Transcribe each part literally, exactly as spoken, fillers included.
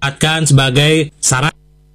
dimanfaatkan sebagai sarana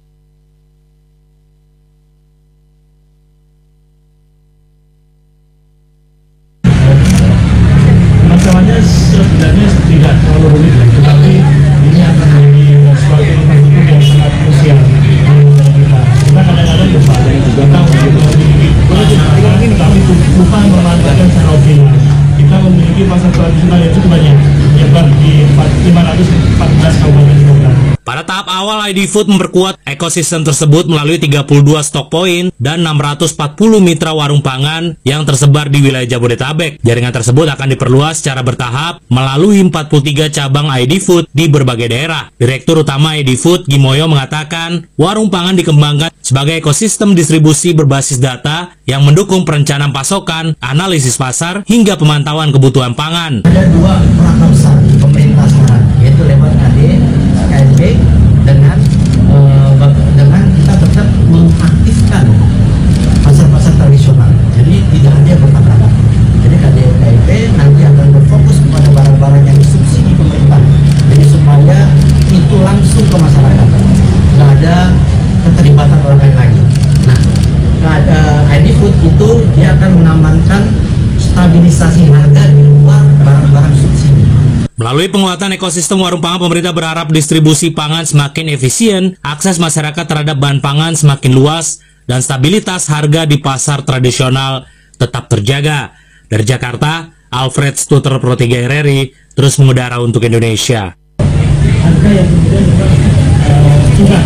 masalahnya sebenarnya tidak terlalu rumit, tetapi ini akan menjadi suatu infrastruktur yang sangat krusial bagi kita. Kita kadang-kadang lupa kita memiliki pasar, tapi lupa memanfaatkan secara optimal. Kita memiliki pasar tradisional yang cukup banyak, menyebar di lima ratus empat belas kabupaten kota. Pada tahap awal, I D Food memperkuat ekosistem tersebut melalui tiga puluh dua stok poin dan enam ratus empat puluh mitra warung pangan yang tersebar di wilayah Jabodetabek. Jaringan tersebut akan diperluas secara bertahap melalui empat puluh tiga cabang I D Food di berbagai daerah. Direktur Utama I D Food, Gimoyo, mengatakan warung pangan dikembangkan sebagai ekosistem distribusi berbasis data yang mendukung perencanaan pasokan, analisis pasar, hingga pemantauan kebutuhan pangan. Ada dua perangkat besar pemerintah sekarang, yaitu lewat K D, K S B, dengan uh, dengan kita tetap mengaktifkan pasar-pasar tradisional. Jadi tidak hanya bertabrakan. Jadi K D K S B nanti akan berfokus kepada barang-barang yang disubsidi pemerintah. Jadi supaya itu langsung ke masyarakat, nggak ada keterlibatan orang lain lagi. Nah, I D Food itu dia akan mengamankan stabilisasi harga di luar barang-barang subsidi. Melalui penguatan ekosistem warung pangan, pemerintah berharap distribusi pangan semakin efisien, akses masyarakat terhadap bahan pangan semakin luas, dan stabilitas harga di pasar tradisional tetap terjaga. Dari Jakarta, Alfred Stuter, Pro tiga R R I, terus mengudara untuk Indonesia. Harga yang kemudian uh, juga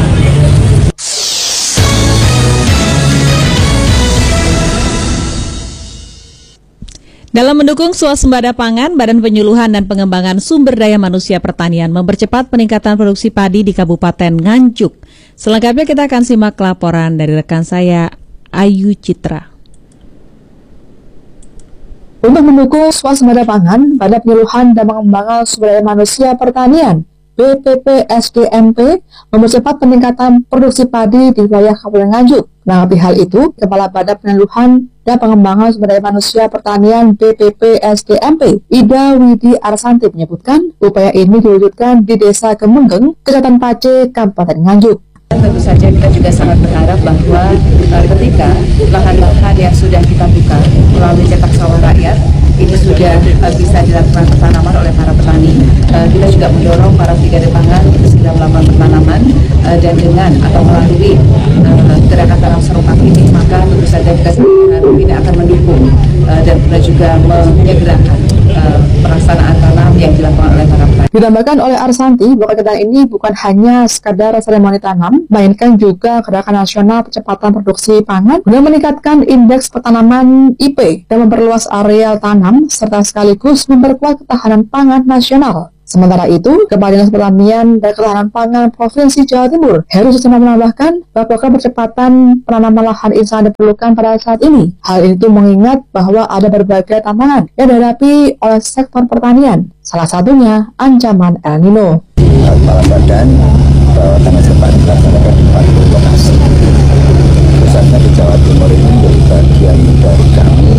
Dalam mendukung swasembada pangan, Badan Penyuluhan dan Pengembangan Sumber Daya Manusia Pertanian mempercepat peningkatan produksi padi di Kabupaten Nganjuk. Selengkapnya kita akan simak laporan dari rekan saya, Ayu Citra. Untuk mendukung swasembada pangan, Badan Penyuluhan dan Pengembangan Sumber Daya Manusia Pertanian B P P S D M P mempercepat peningkatan produksi padi di wilayah Kabupaten Nganjuk. Menanggapi hal itu, Kepala Badan Penyuluhan dan Pengembangan Sumber Daya Manusia Pertanian B P P S D M P, Ida Widi Arsanti, menyebutkan upaya ini diwujudkan di Desa Kemenggeng, Kecamatan Pace, Kabupaten Nganjuk. Tentu saja kita juga sangat berharap bahwa uh, ketika lahan-lahan yang sudah kita buka melalui cetak sawah rakyat ini sudah uh, bisa dilakukan pertanaman oleh para petani, uh, kita juga mendorong para brigade pangan untuk segera melakukan pertanaman uh, dan dengan atau melalui uh, gerakan tanam serokan ini, maka tentu saja kita berharap ini akan mendukung uh, dan kita juga menyegerakan uh, pelaksanaan tanam yang dilakukan oleh para petani. Ditambahkan oleh Arsanti bahwa kegiatan ini bukan hanya sekadar seremoni tanam, melainkan juga gerakan nasional percepatan produksi pangan guna meningkatkan indeks pertanaman I P dan memperluas areal tanam serta sekaligus memperkuat ketahanan pangan nasional. Sementara itu, Kepala Dinas Pertanian dan Ketahanan Pangan Provinsi Jawa Timur, Heru Susana, menambahkan bahwa percepatan penanaman lahan ini sangat diperlukan pada saat ini. Hal itu mengingat bahwa ada berbagai tantangan yang dihadapi oleh sektor pertanian, salah satunya ancaman El Nino. Kepala Badan bahwa tanah sepan dilaksanakan di empat puluh lokasi. Pusatnya di Jawa Timur ini menjadi bagian dari kami